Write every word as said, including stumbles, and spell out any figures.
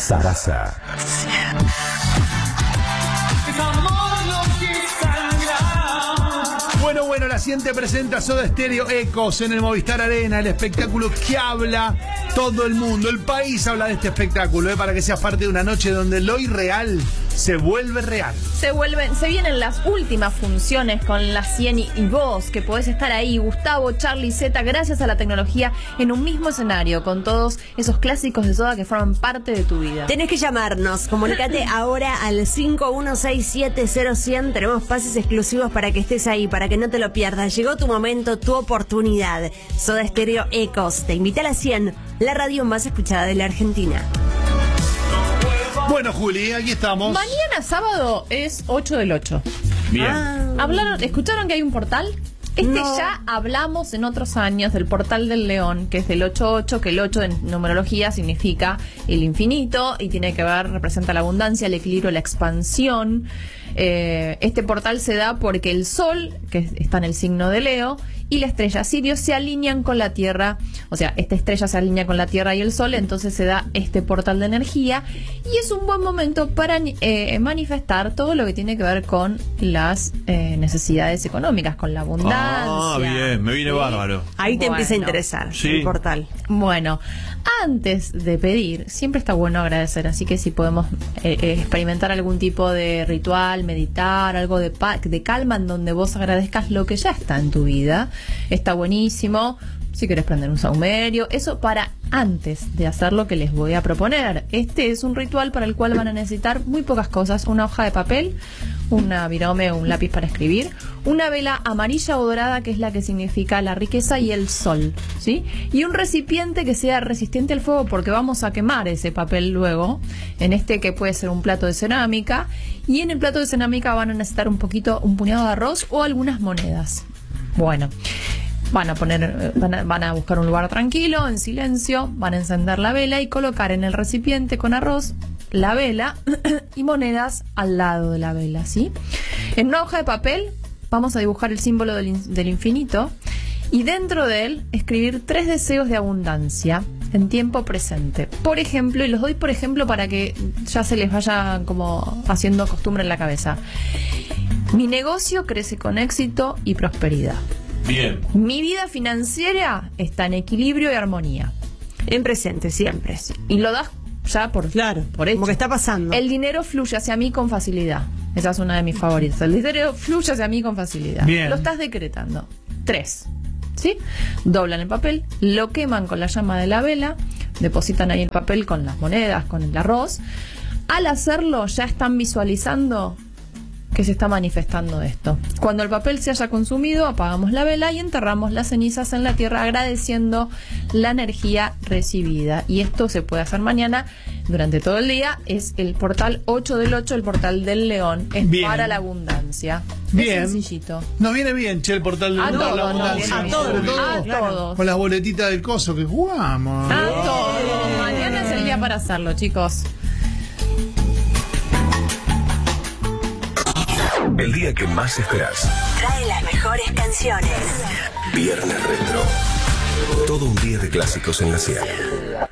Sarasa. Bueno, bueno, la siguiente presenta Soda Stereo Ecos en el Movistar Arena, el espectáculo que habla todo el mundo. El país habla de este espectáculo, ¿eh? Para que seas parte de una noche donde lo irreal se vuelve real. Se vuelven, se vienen las últimas funciones con la Cien y vos, que podés estar ahí, Gustavo, Charlie, Zeta, gracias a la tecnología, en un mismo escenario, con todos esos clásicos de Soda que forman parte de tu vida. Tenés que llamarnos, comunícate ahora al cinco uno seis siete cero cien, tenemos pases exclusivos para que estés ahí, para que no te lo pierdas. Llegó tu momento, tu oportunidad. Soda Stereo Ecos, te invita a la cien, la radio más escuchada de la Argentina. Bueno, Juli, aquí estamos. Mañana sábado es ocho del ocho. Bien. Ah. ¿Hablaron, ¿Escucharon que hay un portal? Este No. ya hablamos en otros años del portal del león, que es del ocho ocho, que el ocho en numerología significa el infinito y tiene que ver, representa la abundancia, el equilibrio, la expansión. Eh, este portal se da porque el sol, que está en el signo de Leo, y la estrella Sirio se alinean con la Tierra, o sea, esta estrella se alinea con la Tierra y el Sol, entonces se da este portal de energía y es un buen momento para eh, manifestar todo lo que tiene que ver con las eh, necesidades económicas, con la abundancia. Ah, bien, me viene ¿sí? bárbaro. Ahí te Bueno. empieza a interesar Sí. el portal. Bueno, antes de pedir, siempre está bueno agradecer, así que si podemos eh, eh, experimentar algún tipo de ritual, meditar, algo de, pa- de calma en donde vos agradezcas lo que ya está en tu vida, está buenísimo. Si querés prender un saumerio, eso para antes de hacer lo que les voy a proponer. Este es un ritual para el cual van a necesitar muy pocas cosas: una hoja de papel, una virome o un lápiz para escribir, una vela amarilla o dorada, que es la que significa la riqueza y el sol, ¿sí? Y un recipiente que sea resistente al fuego, porque vamos a quemar ese papel luego, en este que puede ser un plato de cerámica, y en el plato de cerámica van a necesitar un poquito, un puñado de arroz o algunas monedas. Bueno, van a poner, van a, van a buscar un lugar tranquilo, en silencio, van a encender la vela y colocar en el recipiente con arroz la vela y monedas al lado de la vela, ¿sí? En una hoja de papel vamos a dibujar el símbolo del, in- del infinito y dentro de él escribir tres deseos de abundancia en tiempo presente. Por ejemplo, y los doy por ejemplo para que ya se les vaya como haciendo costumbre en la cabeza. Mi negocio crece con éxito y prosperidad. Bien. Mi vida financiera está en equilibrio y armonía. En presente, siempre. Y lo das ya por, Claro, por hecho. como que está pasando. El dinero fluye hacia mí con facilidad. Esa es una de mis favoritas. El dinero fluye hacia mí con facilidad. Bien. Lo estás decretando. Tres. ¿Sí? Doblan el papel, lo queman con la llama de la vela, depositan ahí el papel con las monedas, con el arroz. Al hacerlo ya están visualizando que se está manifestando esto. Cuando el papel se haya consumido, apagamos la vela y enterramos las cenizas en la tierra agradeciendo la energía recibida. Y esto se puede hacer mañana durante todo el día. Es el portal ocho del ocho, el portal del león. Es Bien. para la abundancia. Bien. Es sencillito. Nos viene bien, che, el portal del A león, todo, la no, abundancia. a todo, Sobre todo a todos. con las boletitas del coso que jugamos. A todo. Mañana es el día para hacerlo, chicos. El día que más esperás. Trae las mejores canciones. Viernes Retro. Todo un día de clásicos en la cien.